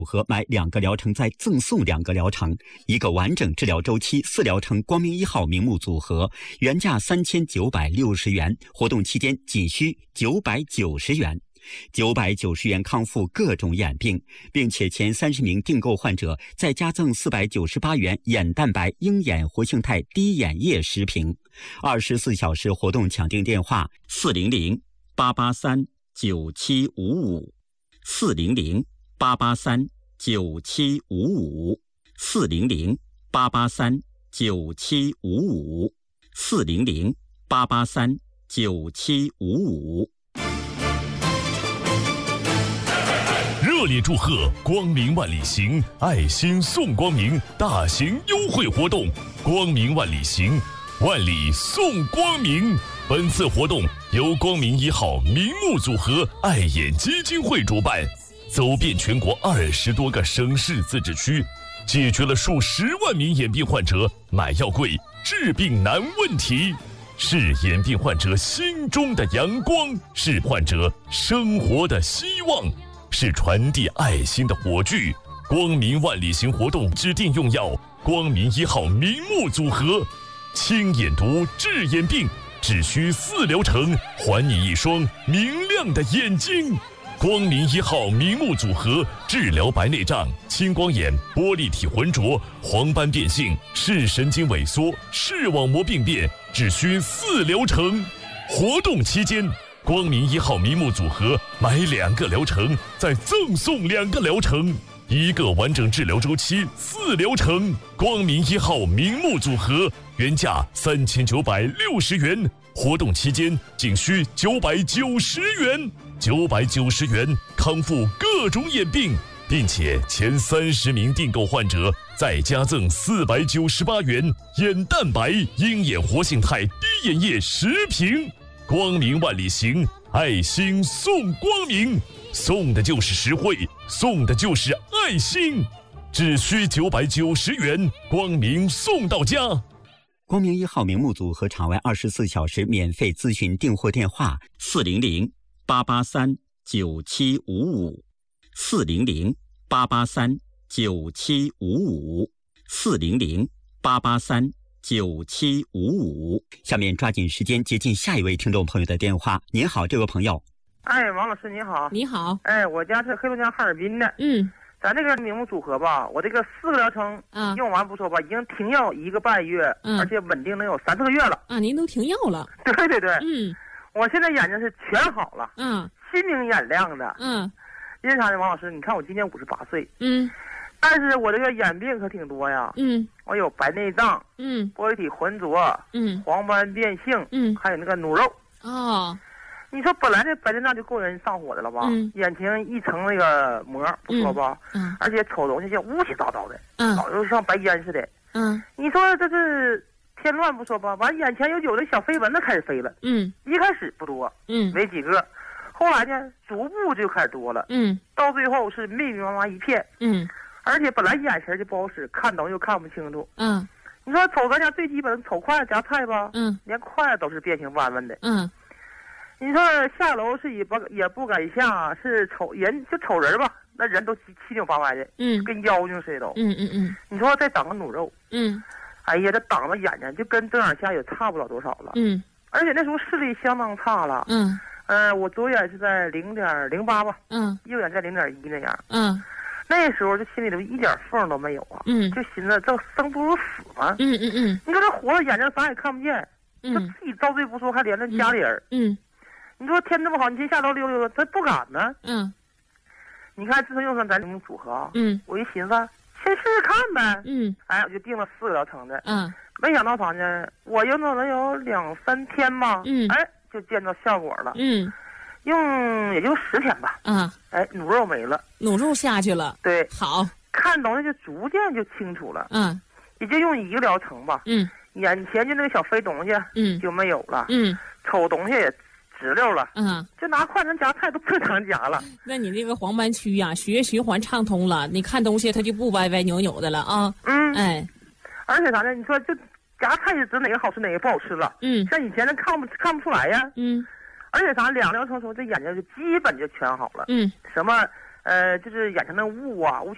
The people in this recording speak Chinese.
组合买2个疗程再赠送2个疗程，一个完整治疗周期4疗程光明1号明目组合，原价3960元，活动期间仅需990元。990元康复各种眼病，并且前30名订购患者再加赠498元眼蛋白鹰眼活性肽滴眼液10瓶。24小时活动抢订电话400-883-9755 400-883-9755 400-883-9755 400-883-9755。 热烈祝贺光明万里行爱心送光明大型优惠活动，光明万里行，万里送光明。本次活动由光明1号明目组合爱眼基金会主办，走遍全国20多个省市自治区，解决了数10万名眼病患者买药贵、治病难问题，是眼病患者心中的阳光，是患者生活的希望，是传递爱心的火炬。光明万里行活动指定用药光明1号明目组合，清眼毒治眼病，只需4疗程，还你一双明亮的眼睛。光明1号明目组合治疗白内障、青光眼、玻璃体浑浊、黄斑变性、视神经萎缩、视网膜病变，只需4疗程。活动期间，光明1号明目组合买2个疗程再赠送2个疗程，一个完整治疗周期4疗程。光明1号明目组合原价3960元，活动期间仅需990元，990元康复各种眼病，并且前30名订购患者再加赠498元眼蛋白鹰眼活性肽滴眼液10瓶。光明万里行，爱心送光明，送的就是实惠，送的就是爱心，只需990元，光明送到家。 光明1号明目组合场外24小时免费咨询订货电话400-883-9755 400-883-9755 400-883-9755。下面抓紧时间接近下一位听众朋友的电话。您好，这位朋友。 哎，王老师你好。 你好。 哎，我家是黑龙江哈尔滨的。咱这个明目组合吧，我这个4个疗程用完不错吧，已经停药1个半月，而且稳定能有3、4个月了。 您都停药了？ 对对对。我现在眼睛是全好了。心明眼亮的。因为啥呢，王老师？你看我今年58岁。但是我这个眼病可挺多呀。我有白内障。玻璃体浑浊。黄斑变性。还有那个努肉。你说本来这白内障就够人上火的了吧？眼前一层那个膜不错吧？而且瞅东西就乌七糟糟的，老就像白烟似的。你说这是添乱不说吧？完眼前有的小飞蚊子开始飞了。一开始不多，没几个，后来呢逐步就开始多了。到最后是密密麻麻一片。而且本来眼神就不好使，看东西又看不清楚。你说瞅咱家最基本的瞅筷子夹菜吧，连筷子都是变形弯弯的。你说下楼是也不敢下，是瞅人就瞅人吧，那人都七扭八歪的，跟妖精似的都。你说再长个努肉，哎呀，这挡着眼睛就跟正眼瞎也差不了多少了。而且那时候视力相当差了。我左眼是在0.08吧，右眼在0.1那样。那时候就心里头一点缝都没有啊，就寻思这生不如死嘛。你说这活着眼睛啥也看不见，他自己遭罪不说，还连着家里人。你说天这么好，你先下楼溜溜，他不敢呢。你看自从用上咱这种组合啊，我一寻思，先试试看呗。哎，我就定了4个疗程的。没想到啥呢？我用了能有2、3天吧。哎，就见到效果了。用也就10天吧。哎，努肉没了， 努肉下去了。 对， 好， 看东西就逐渐就清楚了。也就用1个疗程吧。眼前就那个小飞东西，就没有了。瞅东西也直溜了。就拿筷子夹菜都正常夹了。 那你这个黄斑区呀，血液循环畅通了，你看东西它就不歪歪扭扭的了啊。哎， 而且啥呢？你说就夹菜就知哪个好吃哪个不好吃了。像以前那看不出来呀。而且啥2疗程时候这眼睛就基本就全好了。什么就是眼前的雾啊、乌